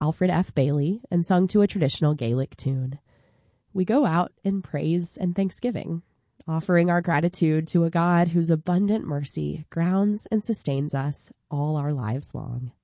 Alfred F. Bailey and sung to a traditional Gaelic tune. We go out in praise and thanksgiving, offering our gratitude to a God whose abundant mercy grounds and sustains us all our lives long.